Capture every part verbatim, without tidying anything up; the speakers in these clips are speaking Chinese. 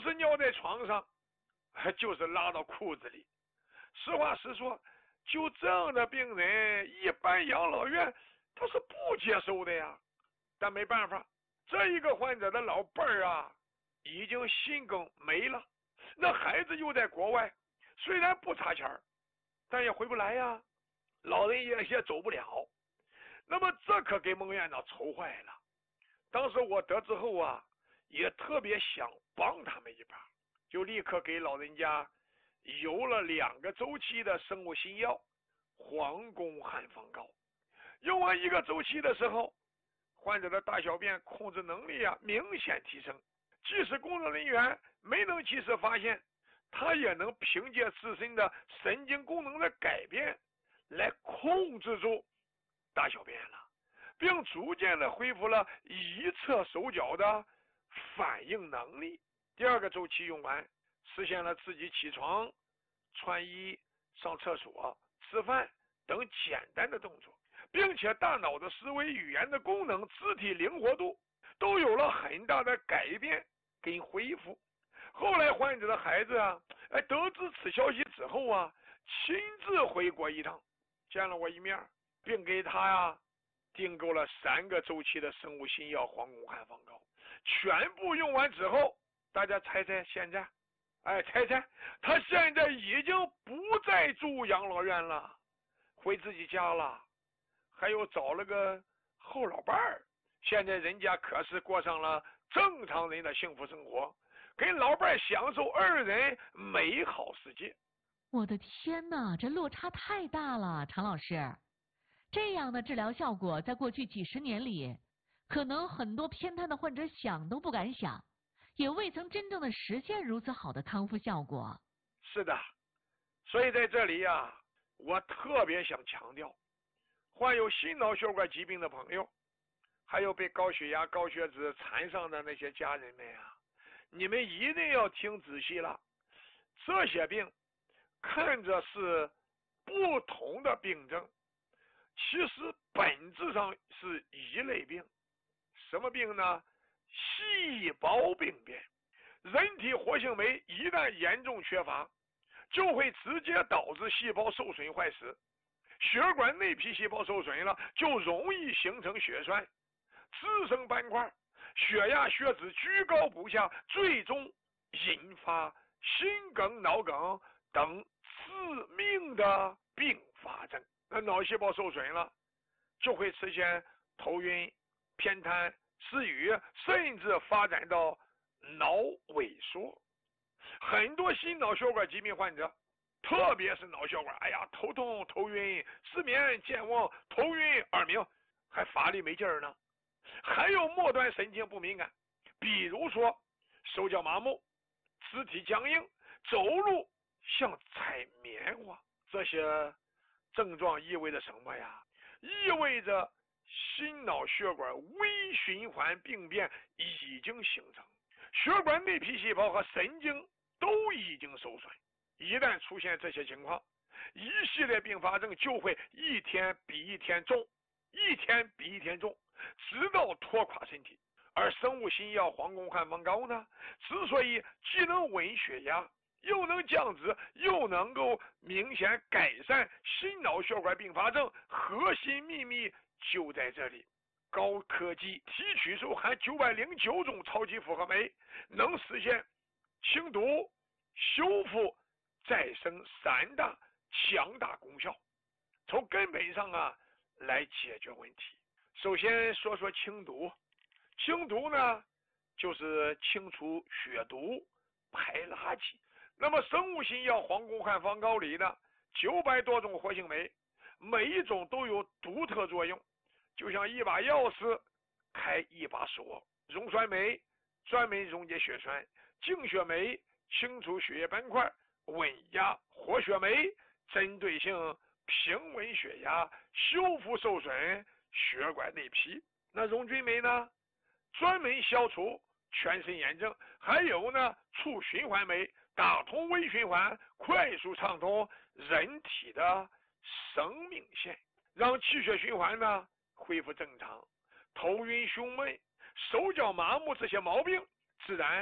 是尿在床上，就是拉到裤子里。实话实说，就这样的病人，一般养老院他是不接受的呀。但没办法，这一个患者的老伴儿啊，已经心梗没了，那孩子又在国外，虽然不差钱儿，但也回不来呀，老人也也走不了。那么这可给孟院长愁坏了。当时我得知后啊，也特别想帮他们一把，就立刻给老人家邮了两个周期的生物新药黄宫汉方膏。用完一个周期的时候，患者的大小便控制能力啊明显提升，即使工作人员没能及时发现，他也能凭借自身的神经功能的改变来控制住大小便了，并逐渐的恢复了一侧手脚的反应能力。第二个周期用完，实现了自己起床、穿衣、上厕所、吃饭等简单的动作，并且大脑的思维、语言的功能、肢体灵活度都有了很大的改变跟恢复。后来患者的孩子啊，哎，得知此消息之后啊，亲自回国一趟，见了我一面，并给他呀、啊、订购了三个周期的生物新药黄宫汉方膏。全部用完之后，大家猜猜现在？哎，猜猜，他现在已经不再住养老院了，回自己家了，还有找了个后老伴儿。现在人家可是过上了正常人的幸福生活，跟老伴儿享受二人美好世界。 我的天哪，这落差太大了，常老师。这样的治疗效果在过去几十年里，可能很多偏瘫的患者想都不敢想，也未曾真正的实现如此好的康复效果。 是的，所以在这里呀、啊，我特别想强调，患有心脑血管疾病的朋友，还有被高血压、高血脂缠上的那些家人们啊，你们一定要听仔细了。这些病看着是不同的病症，其实本质上是一类病。什么病呢？细胞病变。人体活性酶一旦严重缺乏，就会直接导致细胞受损坏死。血管内皮细胞受损了，就容易形成血栓、滋生斑块，血压、血脂居高不下，最终引发心梗、脑梗等致命的并发症。那脑细胞受损了，就会出现头晕、偏瘫、失语，甚至发展到脑萎缩。很多心脑血管疾病患者，特别是脑血管，哎呀，头痛、头晕、失眠、健忘、头晕、耳鸣，还乏力没劲儿呢。还有末端神经不敏感，比如说手脚麻木、肢体僵硬、走路像踩棉花。这些症状意味着什么呀？意味着心脑血管微循环病变已经形成，血管内皮细胞和神经都已经受损。一旦出现这些情况，一系列并发症就会一天比一天重，一天比一天重，直到拖垮身体。而生物新药黄宫汉方膏呢，之所以既能稳血压，又能降脂，又能够明显改善心脑血管并发症，核心秘密就在这里。高科技提取素含九百零九种超级复合酶，能实现清毒、修复、再生三大强大功效，从根本上啊来解决问题。首先说说清毒，清毒呢就是清除血毒、排垃圾。那么生物新药黄宫汉方膏里的九百多种活性酶，每一种都有独特作用，就像一把钥匙开一把锁。溶栓酶专门溶解血栓，净血酶清除血液斑块，稳压活血酶针对性平稳血压，修复受损血管内皮。那溶菌酶呢，专门消除全身炎症。还有呢，促循环酶打通微循环，快速畅通人体的生命线，让气血循环呢恢复正常。头晕胸闷、手脚麻木这些毛病自然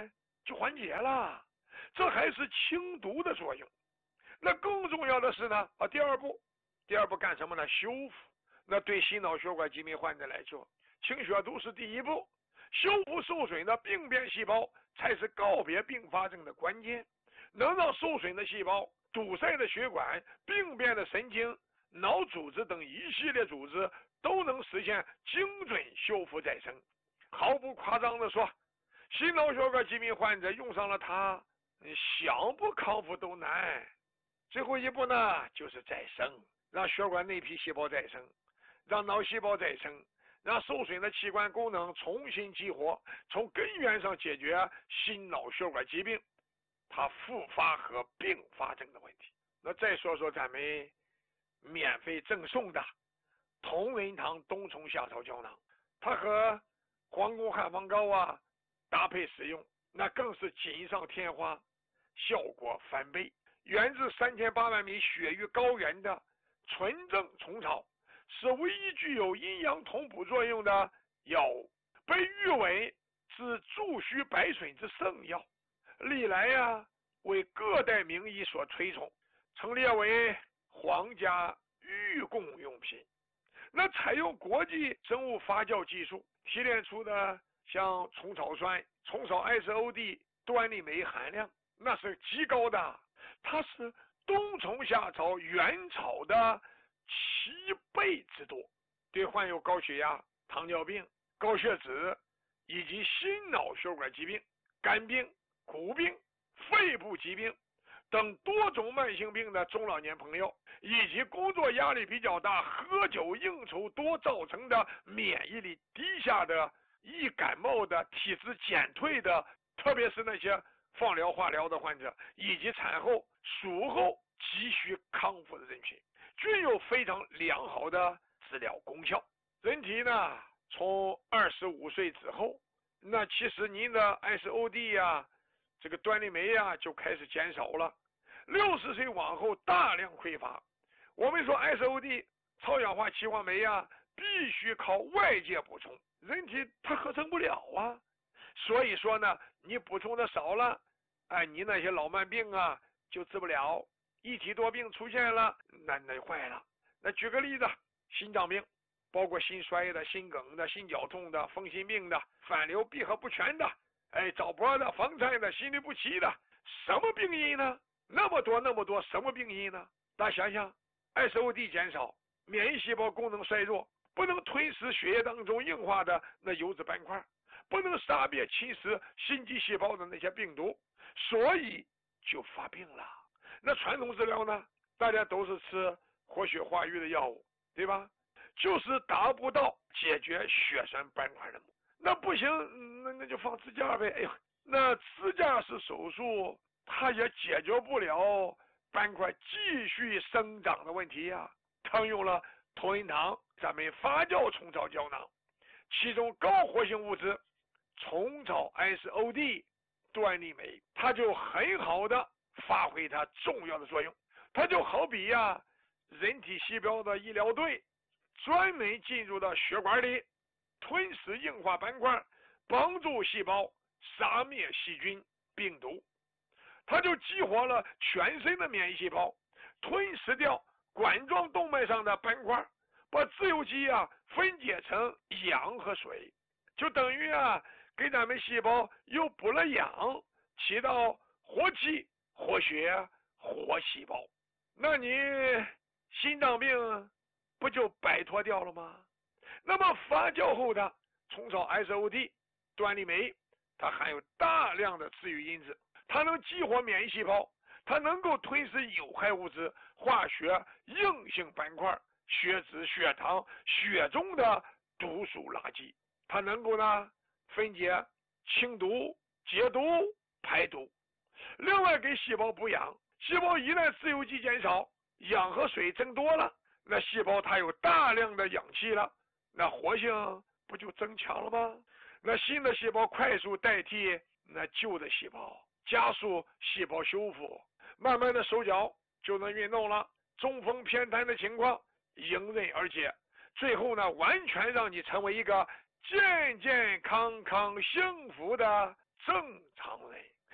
就缓解了，这还是清毒的作用。那更重要的是呢，啊，第二步，第二步干什么呢？修复。那对心脑血管疾病患者来说，清血毒是第一步，修复受损的病变细胞才是告别并发症的关键。能让受损的细胞、堵塞的血管、病变的神经、脑组织等一系列组织都能实现精准修复再生。毫不夸张地说，心脑血管疾病患者用上了它，想不康复都难。最后一步呢，就是再生，让血管内皮细胞再生，让脑细胞再生，让受损的器官功能重新激活，从根源上解决心脑血管疾病它复发和并发症的问题。那再说说咱们免费赠送的同仁堂冬虫夏草胶囊，它和黄宫汉方膏啊搭配使用，那更是锦上添花，效果翻倍。源自三千八百米雪域高原的纯正虫草，是唯一具有阴阳同补作用的药物，被誉为是助虚百损之圣药。历来呀、啊，为各代名医所推崇，曾列为皇家御贡用品。那采用国际生物发酵技术提炼出的像虫草酸、虫草 S O D、端粒酶含量那是极高的，它是冬虫夏草原草的七倍之多，对患有高血压、糖尿病、高血脂以及心脑血管疾病、肝病、骨病、肺部疾病等多种慢性病的中老年朋友，以及工作压力比较大、喝酒应酬多造成的免疫力低下的、易感冒的、体质减退的，特别是那些放疗、化疗的患者，以及产后、术后急需康复的人群，均有非常良好的治疗功效。人体呢，从二十五岁之后，那其实您的 S O D 呀、啊，这个端粒酶呀就开始减少了。六十岁往后大量匮乏，我们说 S O D 超氧化歧化酶呀，必须靠外界补充，人体它合成不了啊。所以说呢，你补充的少了，哎，你那些老慢病啊就治不了，一体多病出现了，那那坏了。那举个例子，心脏病，包括心衰的、心梗的、心绞痛的、风心病的、反流闭合不全的，哎，早搏的、房颤的、心律不齐的，什么病因呢？那么多那么多，什么病因呢？大家想想 ，S O D 减少，免疫细胞功能衰弱，不能吞噬血液当中硬化的那油脂斑块，不能杀灭侵蚀心肌细胞的那些病毒，所以就发病了。那传统治疗呢？大家都是吃活血化瘀的药物，对吧？就是达不到解决血栓斑块的目的。那不行，那那就放支架呗。哎呦，那支架式手术，它也解决不了斑块继续生长的问题呀、啊。常用了同仁堂咱们发酵虫草胶囊，其中高活性物质虫草 S O D 端粒酶，它就很好的发挥它重要的作用。它就好比呀、啊，人体细胞的医疗队专门进入到血管里，吞噬硬化斑块，帮助细胞杀灭细菌病毒。它就激活了全身的免疫细胞，吞噬掉管状动脉上的斑块，把自由基啊分解成氧和水，就等于啊给咱们细胞又补了氧，起到活气、活血、活细胞。那你心脏病不就摆脱掉了吗？那么发酵后的虫草 S O D 端粒酶，它含有大量的治愈因子，它能激活免疫细胞，它能够吞噬有害物质、化学硬性斑块、血脂、血糖、血中的毒素垃圾，它能够呢分解、清毒、解毒、排毒。另外给细胞补氧，细胞一旦自由基减少，氧和水增多了，那细胞它有大量的氧气了，那活性不就增强了吗？那新的细胞快速代替那旧的细胞，加速细胞修复，慢慢的手脚就能运动了，中风偏瘫的情况迎刃而解，最后呢完全让你成为一个健健康康幸福的正常人。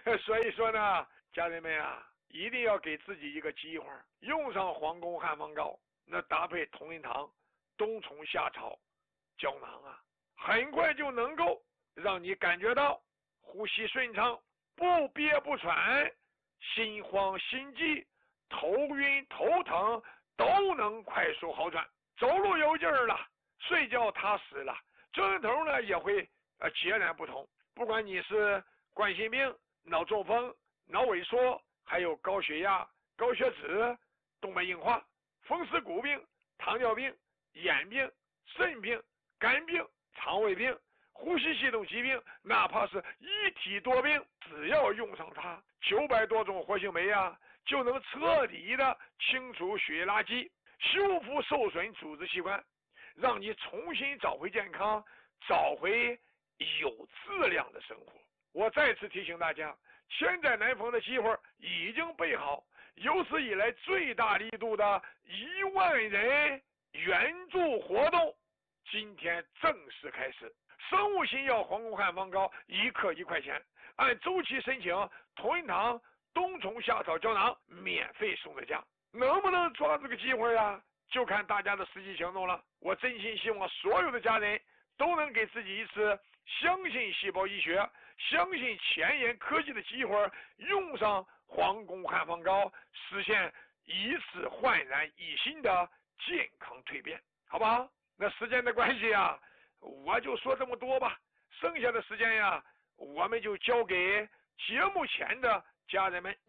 所以说呢，家人们啊，一定要给自己一个机会，用上皇宫汉方膏，那搭配同仁堂冬虫夏草胶囊啊，很快就能够让你感觉到呼吸顺畅，不憋不喘，心慌心悸，头晕头疼都能快速好转，走路有劲儿了，睡觉踏实了，症头呢也会呃截然不同。不管你是冠心病、脑中风、脑萎缩，还有高血压、高血脂、动脉硬化、风湿骨病、糖尿病、眼病、肾病、肝病、肠胃病、呼吸系统疾病，哪怕是一体多病，只要用上它，九百多种活性酶啊，就能彻底的清除血液垃圾，修复受损组织器官，让你重新找回健康，找回有质量的生活。我再次提醒大家，千载难逢的机会已经备好，有史以来最大力度的一万人援助活动今天正式开始。生物新药皇宫汉方膏一克一块钱，按周期申请同仁堂冬虫夏草胶囊免费送在家。能不能抓这个机会啊？就看大家的实际行动了。我真心希望所有的家人都能给自己一次相信细胞医学、相信前沿科技的机会，用上皇宫汉方膏，实现一次焕然一新的健康蜕变，好不好？那时间的关系啊，我就说这么多吧，剩下的时间呀，我们就交给节目前的家人们。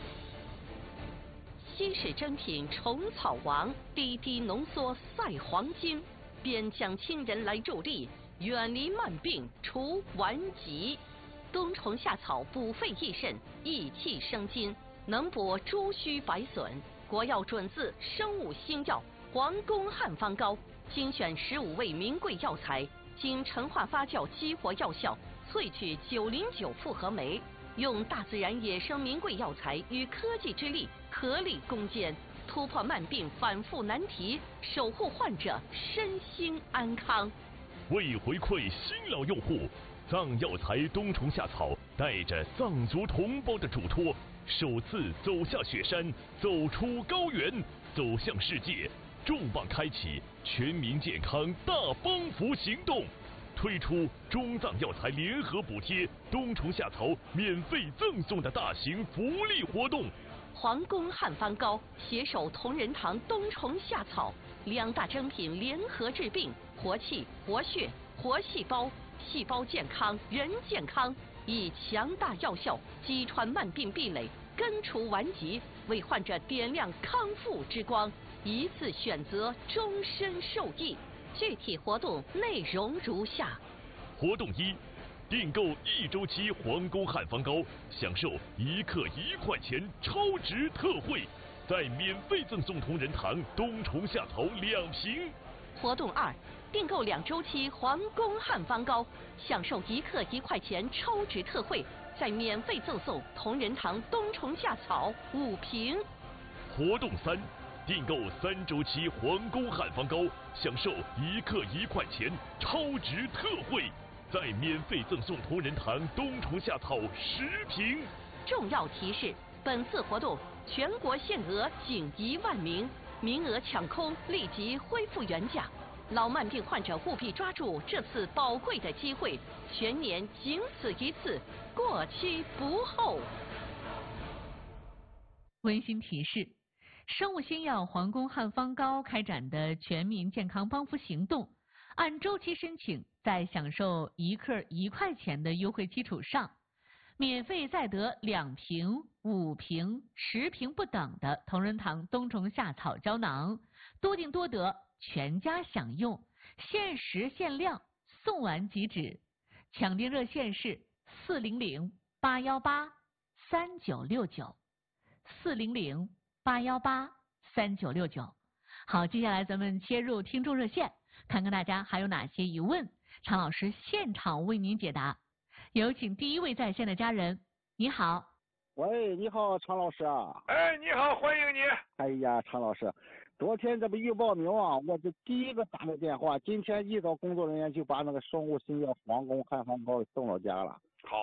稀世珍品虫草王，滴滴浓缩赛黄金，边疆亲人来助力，远离慢病除顽疾。冬虫夏草补肺益肾，益气生津，能补诸虚百损。国药准字生物新药皇宫汉方膏，精选十五味名贵药材，经陈化发酵激活药效，萃取九零九复合酶，用大自然野生名贵药材与科技之力合力攻坚，突破慢病反复难题，守护患者身心安康。 为回馈新老用户，藏药材冬虫夏草带着藏族同胞的嘱托，首次走下雪山，走出高原，走向世界，重磅开启全民健康大帮扶行动，推出中藏药材联合补贴冬虫夏草免费赠送的大型福利活动。 皇宫汉方膏携手同仁堂冬虫夏草两大珍品联合治病，活气、活血、活细胞，细胞健康，人健康，以强大药效击穿慢病壁垒，根除顽疾，为患者点亮康复之光，一次选择，终身受益。具体活动内容如下： 活动一，订购一周期皇宫汉方膏，享受一克一块钱超值特惠，再免费赠送同仁堂冬虫夏草两瓶。 活动二，订购两周期皇宫汉方膏，享受一克一块钱超值特惠，再免费赠送同仁堂冬虫夏草五瓶。 活动三，订购三周期皇宫汉方膏，享受一克一块钱超值特惠，再免费赠送同仁堂冬虫夏草十瓶。 重要提示：本次活动全国限额仅一万名，名额抢空，立即恢复原价。老慢病患者务必抓住这次宝贵的机会，全年仅此一次，过期不候。 温馨提示：生物新药皇宫汉方膏开展的全民健康帮扶行动，按周期申请，在享受一克一块钱的优惠基础上，免费再得两瓶、五瓶、十瓶不等的同仁堂冬虫夏草胶囊，多订多得，全家享用，限时限量，送完即止。抢订热线是四零零八幺八三九六九，四零零八幺八三九六九。好，接下来咱们切入听众热线，看看大家还有哪些疑问，常老师现场为您解答。有请第一位在线的家人，你好。 喂，你好，常老师啊。 哎，你好，欢迎你。 哎呀，常老师，昨天这不预报名啊，我这第一个打的电话，今天一早工作人员就把那个生物新药皇宫汉方膏送到家了。 好，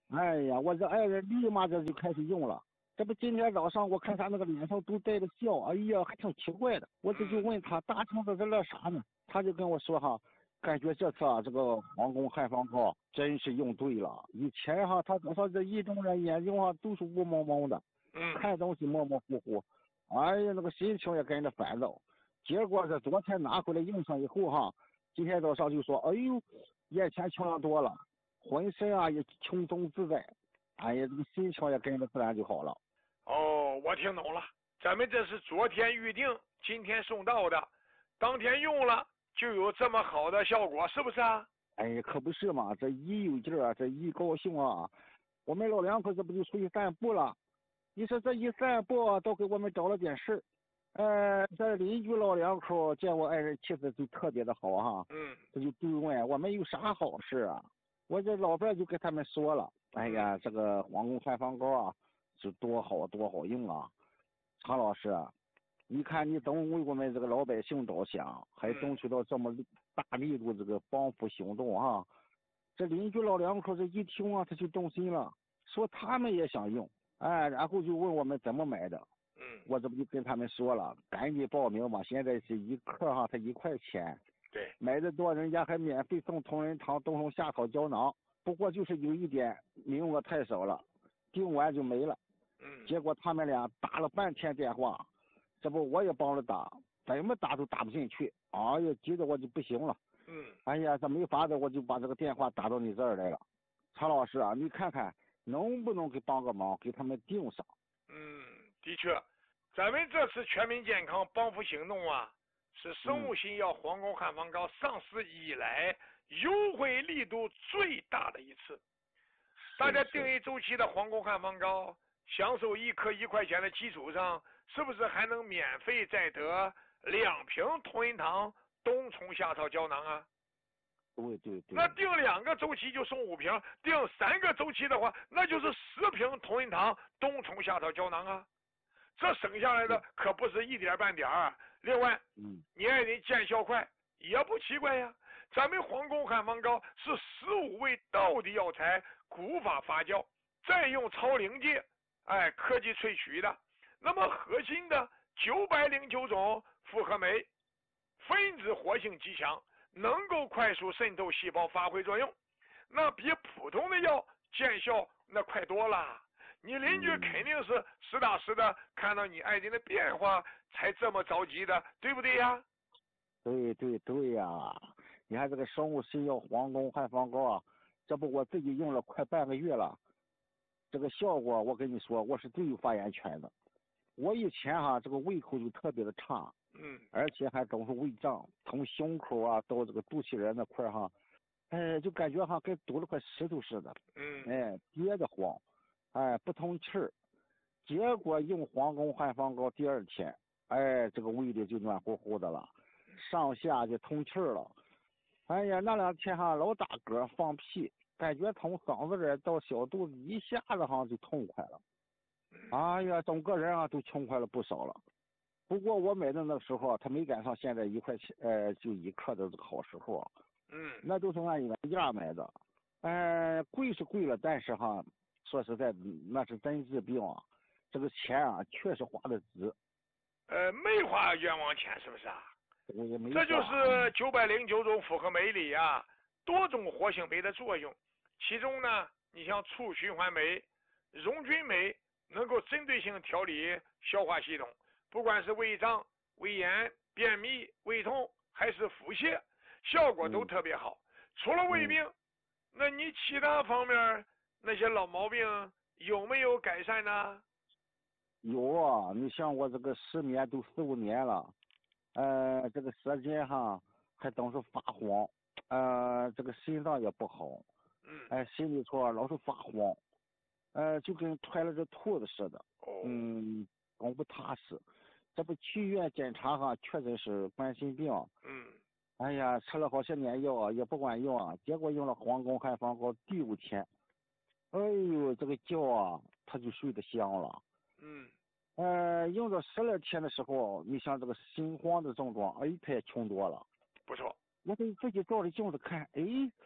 哎呀，我这爱人立马这就开始用了。这不今天早上我看他那个脸上都带着笑，哎呀，还挺奇怪的。我这就问他大肠子在乐啥呢？他就跟我说哈，感觉这次啊这个皇宫汉方膏真是用对了。以前哈他多少这一中人眼睛哈都是雾蒙蒙的， 嗯， 看东西模模糊糊，哎呀那个心情也跟着烦躁。结果这昨天拿回来用上以后哈，今天早上就说，哎呦，眼前清亮多了，浑身啊也轻松自在，哎呀这个心情也跟着自然就好了。 哦，我听懂了，咱们这是昨天预定，今天送到的，当天用了就有这么好的效果，是不是啊？ 哎，可不是嘛，这一有劲儿啊，这一高兴啊，我们老两口这不就出去散步了？你说这一散步都给我们找了点事儿。呃，这邻居老两口见我爱人气色就特别的好哈， 嗯， 这就追问我们有啥好事啊？我这老伴就跟他们说了，哎呀，这个皇宫汉方膏啊，是多好多好用啊！常老师啊，你看你总为我们这个老百姓着想，还争取到这么大力度这个帮扶行动哈、啊。这邻居老两口这一听啊，他就动心了，说他们也想用，哎，然后就问我们怎么买的。 嗯， 我这不就跟他们说了，赶紧报名吧！现在是一克哈，它一块钱， 对， 买的多人家还免费送同仁堂冬虫夏草胶囊。不过就是有一点名额太少了，订完就没了。 嗯， 结果他们俩打了半天电话，这不我也帮着打，怎么打都打不进去，哎呀，急得我就不行了。 嗯， 哎呀，这没法子，我就把这个电话打到你这儿来了。常老师啊，你看看能不能给帮个忙，给他们订上？ 嗯，的确，咱们这次全民健康帮扶行动啊，是生物新药皇宫汉方膏上市以来优惠力度最大的一次。大家订一周期的皇宫汉方膏，享受一颗一块钱的基础上，是不是还能免费再得两瓶同仁堂冬虫夏草胶囊啊？ 对对对。 那订两个周期就送五瓶，订三个周期的话，那就是十瓶同仁堂冬虫夏草胶囊啊。这省下来的可不是一点半点儿。另外， 嗯， 你爱人见效快也不奇怪呀。咱们皇宫汉方膏是十五味道地药材古法发酵，再用超临界哎科技萃取的。那么核心的九百零九种复合酶，分子活性极强，能够快速渗透细胞发挥作用，那比普通的药见效那快多了。你邻居肯定是实打实的看到你爱人的变化才这么着急的，对不对呀？ 对对对呀，你看这个生物新药皇宫汉方膏啊，这不我自己用了快半个月了，这个效果我跟你说，我是最有发言权的。我以前哈这个胃口就特别的差， 嗯， 而且还总是胃胀，从胸口啊到这个肚脐眼那块儿哈，哎，就感觉哈跟堵了块石头似的， 嗯， 哎，憋得慌，哎，不通气儿。结果用皇宫汉方膏第二天，哎，这个胃里就暖乎乎的了，上下就通气儿了。哎呀，那两天哈老打嗝放屁，感觉从嗓子这儿到小肚子一下子哈就痛快了。哎呀，整个人啊都轻快了不少了。不过我买的那时候，他没赶上现在一块钱，呃，就一克的这个好时候啊。 嗯， 那都是按原价买的，呃，贵是贵了，但是哈，说实在，那是真治病啊。这个钱啊，确实花的值。 呃，没花冤枉钱，是不是啊？ 我也没。 这就是九百零九种复合酶里啊，多种活性酶的作用。其中呢，你像促循环酶、溶菌酶，能够针对性调理消化系统，不管是胃胀、胃炎、便秘、胃痛，还是腹泻，效果都特别好。嗯、除了胃病，嗯、那你其他方面那些老毛病有没有改善呢？ 有啊，你像我这个失眠都四五年了，呃，这个舌尖哈还总是发黄，呃，这个心脏也不好， 嗯， 哎、呃，心里头老是发慌，呃，就跟揣了只兔子似的， 哦、 嗯，总不踏实。这不去医院检查哈，确诊是冠心病。 嗯， 哎呀，吃了好些年药也不管用啊，结果用了皇宫汉方膏第五天，哎呦，这个觉啊，他就睡得香了。 嗯， 呃，用到十来天的时候，你像这个心慌的症状，哎，它也轻多了。 不错。 我给自己照着镜子看，哎，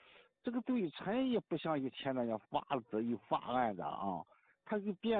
这个对称也不像以前那样发子有发暗的啊，它就变